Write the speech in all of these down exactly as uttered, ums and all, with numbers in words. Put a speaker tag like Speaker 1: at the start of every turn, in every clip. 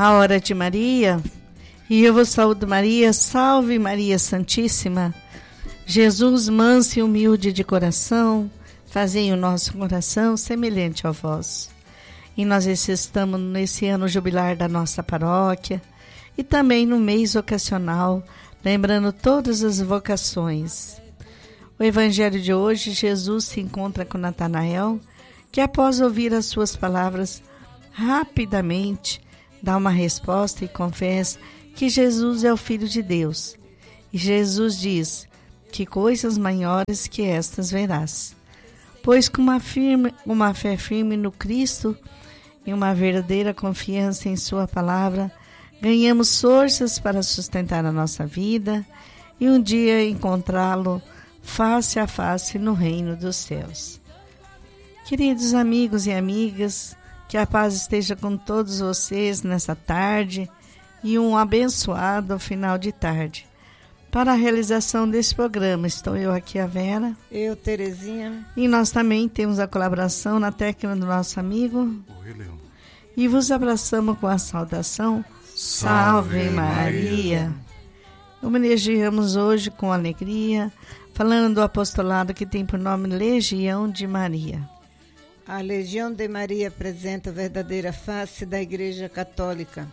Speaker 1: a hora de Maria, e eu vos saúdo Maria, salve Maria Santíssima. Jesus, manso e humilde de coração, fazei o nosso coração semelhante ao vosso. E nós estamos nesse ano jubilar da nossa paróquia e também no mês ocasional, lembrando todas as vocações. O evangelho de hoje, Jesus se encontra com Natanael, que após ouvir as suas palavras, rapidamente dá uma resposta e confessa que Jesus é o Filho de Deus. E Jesus diz que coisas maiores que estas verás. Pois com uma, firme, uma fé firme no Cristo e uma verdadeira confiança em sua palavra, ganhamos forças para sustentar a nossa vida e um dia encontrá-lo face a face no reino dos céus. Queridos amigos e amigas, que a paz esteja com todos vocês nessa tarde e um abençoado final de tarde. Para a realização desse programa, estou eu aqui, a Vera.
Speaker 2: Eu, Terezinha.
Speaker 1: E nós também temos a colaboração na técnica do nosso amigo.
Speaker 3: Oi, Leão.
Speaker 1: E vos abraçamos com a saudação. Salve, Salve Maria. Maria. Homenageamos hoje com alegria, falando do apostolado que tem por nome Legião de Maria.
Speaker 2: A Legião de Maria apresenta a verdadeira face da Igreja Católica.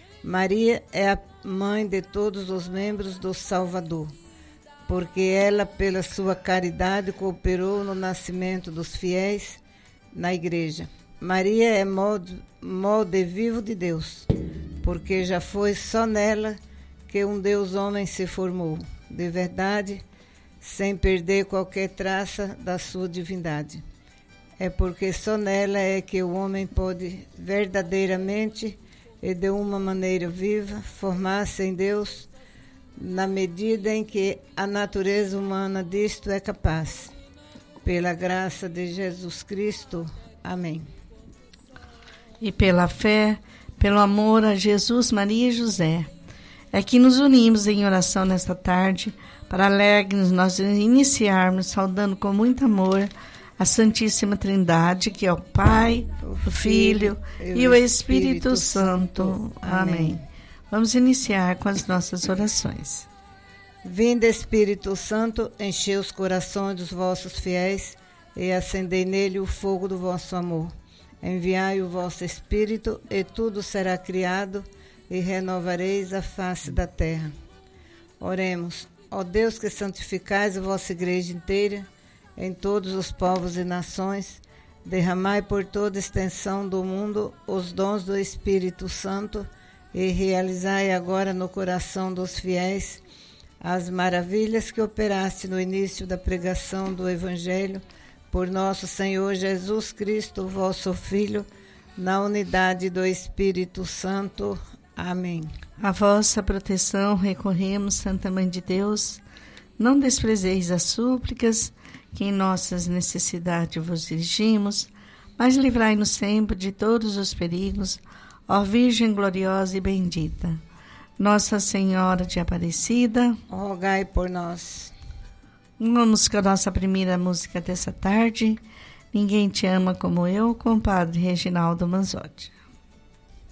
Speaker 2: Maria é a mãe de todos os membros do Salvador, porque ela, pela sua caridade, cooperou no nascimento dos fiéis na Igreja. Maria é modo, modo vivo de Deus, porque já foi só nela que um Deus homem se formou, de verdade, sem perder qualquer traça da sua divindade. É porque só nela é que o homem pode verdadeiramente e de uma maneira viva formar-se em Deus na medida em que a natureza humana disto é capaz. Pela graça de Jesus Cristo. Amém.
Speaker 1: E pela fé, pelo amor a Jesus, Maria e José, é que nos unimos em oração nesta tarde para alegres nós iniciarmos saudando com muito amor a Santíssima Trindade, que é o Pai, o Filho e o Espírito Santo. Amém. Vamos iniciar com as nossas orações.
Speaker 2: Vinde, Espírito Santo, enchei os corações dos vossos fiéis e acendei nele o fogo do vosso amor. Enviai o vosso Espírito e tudo será criado e renovareis a face da terra. Oremos. Ó Deus, que santificais a vossa igreja inteira em todos os povos e nações, derramai por toda a extensão do mundo os dons do Espírito Santo e realizai agora no coração dos fiéis as maravilhas que operaste no início da pregação do Evangelho por nosso Senhor Jesus Cristo, vosso Filho, na unidade do Espírito Santo. Amém.
Speaker 1: A vossa proteção recorremos, Santa Mãe de Deus. Não desprezeis as súplicas que em nossas necessidades vos dirigimos, mas livrai-nos sempre de todos os perigos, ó Virgem gloriosa e bendita. Nossa Senhora de Aparecida,
Speaker 2: rogai por nós.
Speaker 1: Vamos com a nossa primeira música dessa tarde, Ninguém Te Ama Como Eu, com o Padre Reginaldo Manzotti.